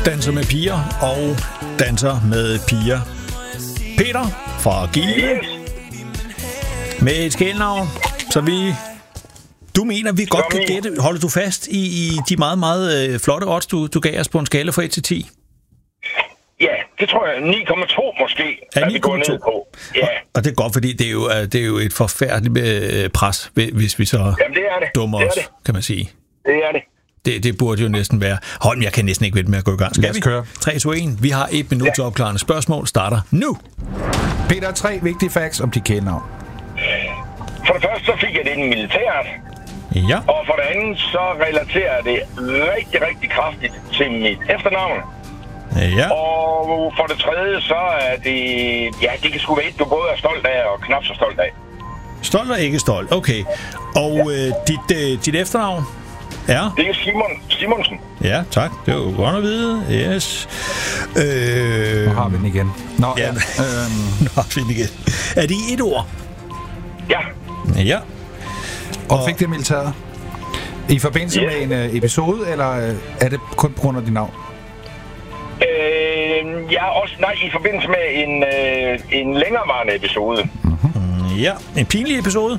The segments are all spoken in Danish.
danser med piger og danser med piger. Peter fra Give med et skælnavn, så du mener, vi godt kan gætte. Holder du fast i de meget, meget flotte odds, du gav os på en skala fra 1 til 10? Ja, det tror jeg. 9,2 måske, ja, vi går ned på. Ja. Og det er godt, fordi det er jo et forfærdeligt pres, hvis vi så dummer os, kan man sige. Det er det. Det burde jo næsten være. Holm, jeg kan næsten ikke vente med at gå i gang. Skal vi? Køre. 3, 2, 1. Vi har 1 minut til opklarende spørgsmål. Starter nu. Peter, 3 vigtige facts om dit kælenavn. For det første, så fik jeg det i militæret. Ja. Og for det andet, så relaterer det rigtig, rigtig kraftigt til mit efternavn. Ja. Og for det tredje, så er det... Ja, det kan sgu være et, du både er stolt af og knap så stolt af. Stolt og ikke stolt, okay. Og dit efternavn er? Det er Simonsen. Ja, tak. Det var jo godt at vide. Yes. Nu har vi den igen. Nu har vi den igen. Er det i et ord? Ja. Ja. Og fik det militæret? I forbindelse med en episode, eller er det kun på grund af dit navn? I forbindelse med en længerevarende episode. Mm-hmm. Ja, en pinlig episode?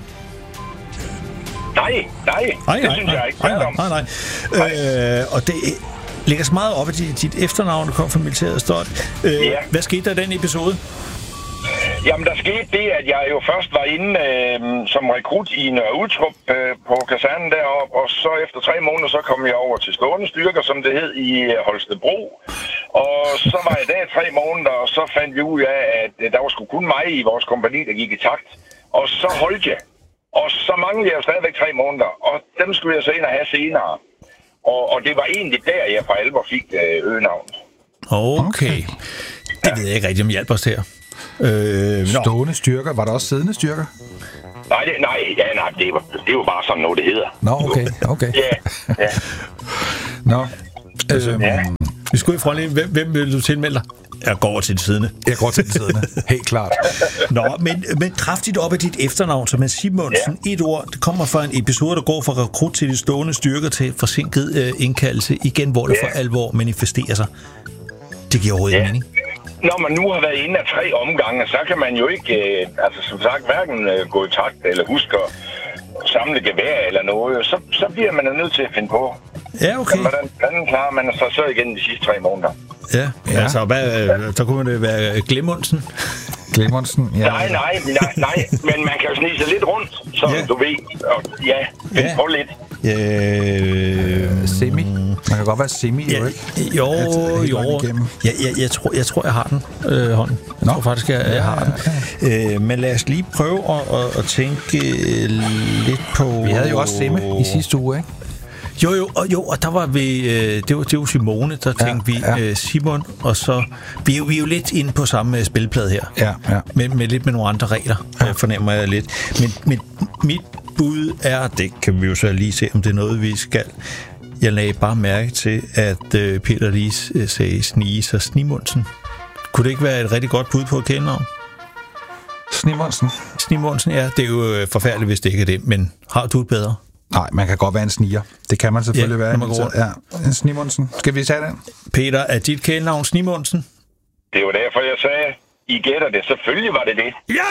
Nej, det synes jeg ikke. Nej. Og det ligger så meget op af dit efternavn, der kom fra militæret stolt. Hvad skete der i den episode? Jamen, der skete det, at jeg jo først var inde som rekrut i Nørre Uttrup på kasernen deroppe, og så efter 3 måneder, så kom jeg over til stående styrker, som det hed, i Holstebro. Og så var jeg der 3 måneder, og så fandt vi ud af, at der var sgu kun mig i vores kompagni, der gik i takt. Og så holdt jeg. Og så manglede jeg jo stadigvæk 3 måneder, og dem skulle jeg så ind og have senere. Og det var egentlig der, jeg for alvor fik øgenavnet. Okay. Det ved jeg ikke rigtig, om hjælp os her. Stående styrker. Var der også siddende styrker? Nej, det var bare sådan noget, det hedder. Nå, okay. Ja. Nå. Vi skulle i front. Hvem vil du tilmelde dig? Jeg går til den siddende. Helt klart. Nå, men kraftigt op af dit efternavn, som er Simonsen. Et ord, det kommer fra en episode, der går fra rekrut til de stående styrker til forsinket indkaldelse. Igen, hvor det for alvor manifesterer sig. Det giver overhovedet mening. Når man nu har været inde af 3 omgange, så kan man jo ikke, som sagt, hverken gå i takt eller huske at samle gevær eller noget. Så bliver man jo nødt til at finde på. Ja, okay. Hvordan klarer man sig så igen de sidste 3 måneder? Ja. Altså, så kunne det være Glimundsen. Ja. Nej, men man kan jo snige sig lidt rundt, som du ved. Og finde på lidt. Semi. Man kan godt være semi, jo ikke? Jo. Jeg tror, jeg har den hånden. Jeg tror faktisk, jeg har den. Men lad os lige prøve at tænke lidt på... Vi havde jo også Semme i sidste uge, ikke? Jo, og der var vi, det var Simone, der tænkte vi Simon, og så vi er jo lidt inde på samme spilplade her. Ja. Med lidt med nogle andre regler, fornemmer jeg lidt. Men mit bud er, det kan vi jo så lige se, om det er noget, vi skal. Jeg lagde bare mærke til, at Peter lige sagde Snige og Snimundsen. Kunne det ikke være et rigtig godt bud på et kælenavn? Snimundsen, ja. Det er jo forfærdeligt, hvis det ikke er det, men har du et bedre? Nej, man kan godt være en sniger. Det kan man selvfølgelig være. En Snimundsen. Skal vi tage den? Peter, er dit kælenavn Snimundsen? Det var derfor, jeg sagde, I gætter det. Selvfølgelig var det. Ja!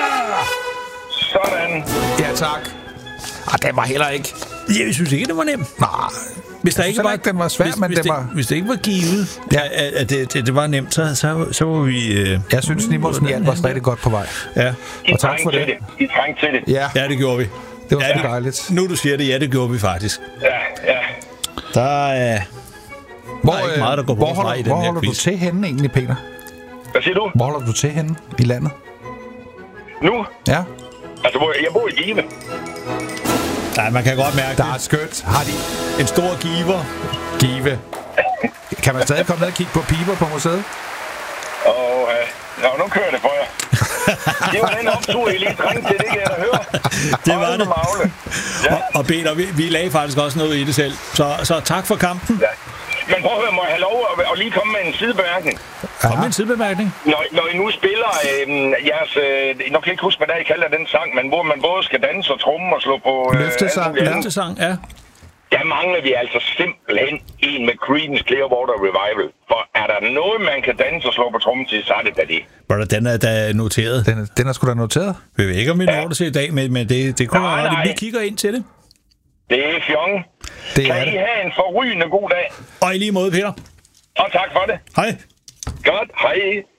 Sådan. Ja, tak. Det var heller ikke. Jeg synes ikke, det var nemt. Nej. Hvis der ikke var, den var svær, men det var... Hvis det ikke var givet, at det var nemt, så var vi... Jeg synes, Snimundsen hjalp os rigtig godt på vej. Ja. Og tak for det. I trængte til det. Ja, det gjorde vi. Det var så dejligt. Nu du siger det, det gjorde vi faktisk. Ja. Der er ikke meget, der går på vej i den her quiz. Hvor holder du til henne egentlig, Peter? Hvad siger du? Hvor holder du til henne i landet? Nu? Ja. Altså, jeg bor i Give. Nej, man kan godt mærke der er skønt. Har de en stor Give. Kan man stadig komme ned og kigge på piber på museet? Nu kører det for jer. Det var den optur, I lige trængte til, det kan jeg da høre. Det var det. Ja. Og Peter, vi lagde faktisk også noget i det selv. Så tak for kampen. Ja. Men prøv at høre, må jeg have lov at lige komme med en sidebemærkning? Kom med en sidebemærkning? Når I nu spiller jeres... Nu kan jeg ikke huske, hvad der I kalder den sang, men hvor man både skal danse og tromme og slå på... Løftesang, ja. Der mangler vi altså simpelthen en med Creedence Clearwater Revival. Og er der noget, man kan danse og slå på trommen til, så er det da det. Brother, den er da noteret. Den er sgu da noteret. Vi ved ikke, om vi når det til i dag, men det kunne være ret. Vi kigger ind til det. Det er fjong. Det Kan er I det. have en forrygende god dag? Og i lige måde, Peter. Og tak for det. Hej. Godt, hej.